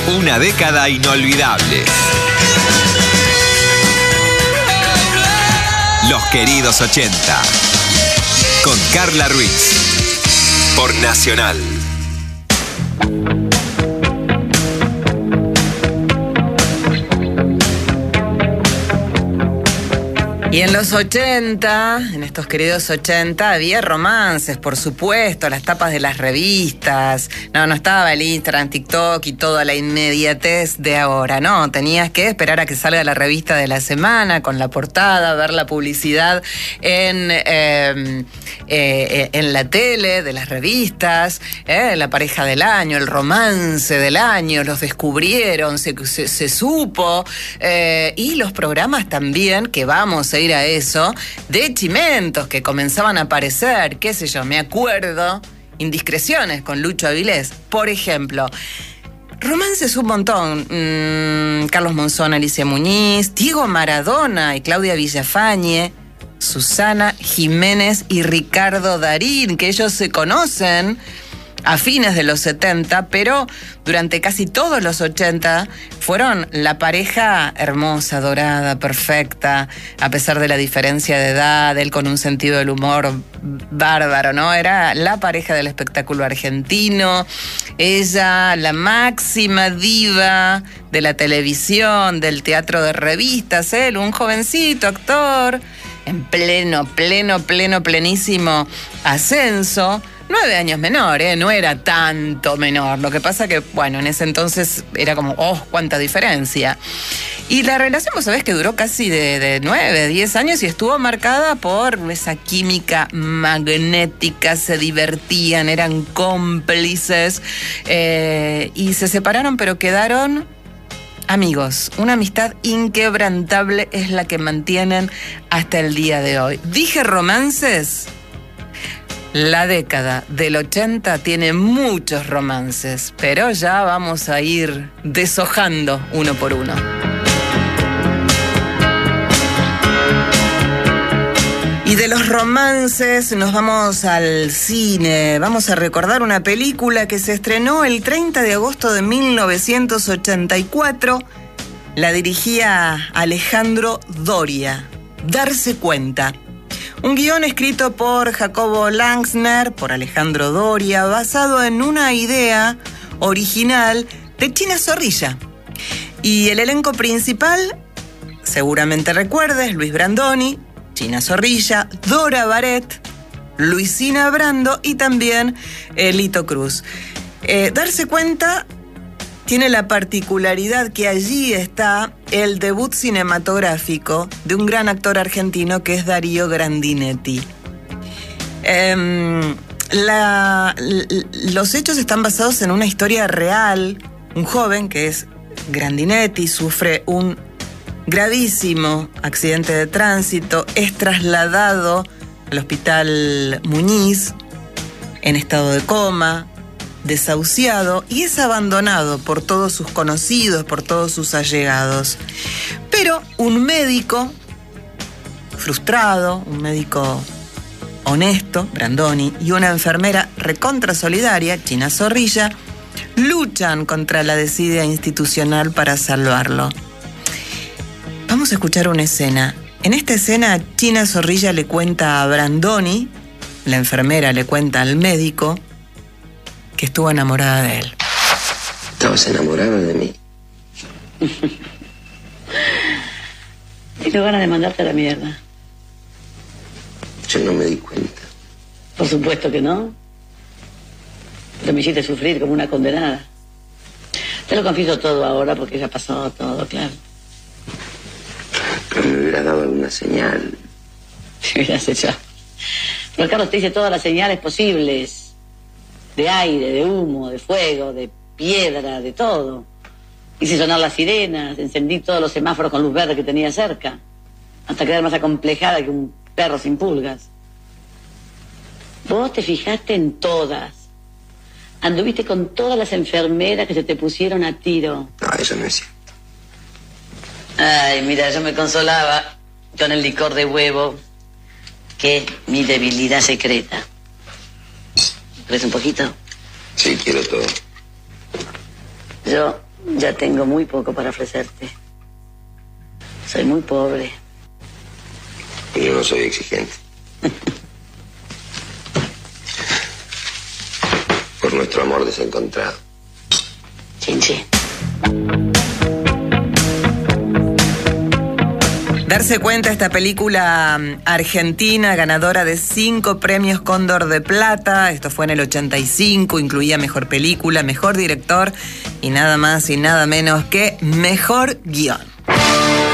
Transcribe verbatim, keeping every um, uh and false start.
Una década inolvidable. Los queridos ochenta. Con Carla Ruiz. Por Nacional. Y en los ochenta, en estos queridos ochenta, había romances, por supuesto, las tapas de las revistas. No, no estaba el Instagram, TikTok y toda la inmediatez de ahora, no. Tenías que esperar a que salga la revista de la semana con la portada, ver la publicidad en, eh, eh, en la tele de las revistas, eh, la pareja del año, el romance del año, los descubrieron, se, se, se supo, eh, y los programas también, que vamos a ir a eso, de chimentos que comenzaban a aparecer, qué sé yo, me acuerdo, Indiscreciones con Lucho Avilés, por ejemplo. Romances un montón, mm, Carlos Monzón, Alicia Muñiz, Diego Maradona y Claudia Villafañe, Susana Jiménez y Ricardo Darín, que ellos se conocen a fines de los setenta, pero durante casi todos los ochenta fueron la pareja hermosa, dorada, perfecta, a pesar de la diferencia de edad, él con un sentido del humor bárbaro, ¿no? Era la pareja del espectáculo argentino, ella la máxima diva de la televisión, del teatro de revistas, él un jovencito actor en pleno, pleno, pleno, plenísimo ascenso. Nueve años menor, ¿eh? No era tanto menor. Lo que pasa que, bueno, en ese entonces era como, oh, cuánta diferencia. Y la relación, vos sabés que duró casi de, de nueve, diez años y estuvo marcada por esa química magnética, se divertían, eran cómplices, eh, y se separaron, pero quedaron amigos. Una amistad inquebrantable es la que mantienen hasta el día de hoy. Dije romances. La década del ochenta tiene muchos romances, pero ya vamos a ir deshojando uno por uno. Y de los romances nos vamos al cine. Vamos a recordar una película que se estrenó el treinta de agosto de mil novecientos ochenta y cuatro. La dirigía Alejandro Doria. Darse cuenta. Un guión escrito por Jacobo Langsner, por Alejandro Doria, basado en una idea original de China Zorrilla. Y el elenco principal, seguramente recuerdes, Luis Brandoni, China Zorrilla, Dora Baret, Luisina Brando y también eh, Lito Cruz. Eh, darse cuenta tiene la particularidad que allí está el debut cinematográfico de un gran actor argentino que es Darío Grandinetti. Eh, la, los hechos están basados en una historia real. Un joven que es Grandinetti sufre un gravísimo accidente de tránsito, es trasladado al hospital Muñiz en estado de coma, desahuciado, y es abandonado por todos sus conocidos, por todos sus allegados. Pero un médico frustrado, un médico honesto, Brandoni, y una enfermera recontra solidaria, China Zorrilla, luchan contra la desidia institucional para salvarlo. Vamos a escuchar una escena. En esta escena, China Zorrilla le cuenta a Brandoni, la enfermera le cuenta al médico, que estuvo enamorada de él. ¿Estabas enamorado de mí? Tengo ganas de mandarte a la mierda. Yo no me di cuenta. Por supuesto que no. Pero me hiciste sufrir como una condenada. Te lo confieso todo ahora porque ya pasó todo, claro. Pero me hubieras dado alguna señal. Me hubieras hecho. Pero Carlos te dice todas las señales posibles. De aire, de humo, de fuego, de piedra, de todo. Hice sonar las sirenas, encendí todos los semáforos con luz verde que tenía cerca, hasta quedar más acomplejada que un perro sin pulgas. Vos te fijaste en todas. Anduviste con todas las enfermeras que se te pusieron a tiro. No, eso no es cierto. Ay, mira, yo me consolaba con el licor de huevo, que es mi debilidad secreta. ¿Querés un poquito? Sí, quiero todo. Yo Ya tengo muy poco para ofrecerte. Soy muy pobre. Y yo no soy exigente. Por nuestro amor desencontrado. Chin, chin. Darse cuenta, esta película argentina, ganadora de cinco premios Cóndor de Plata, esto fue en el ochenta y cinco, incluía mejor película, mejor director y nada más y nada menos que mejor guión.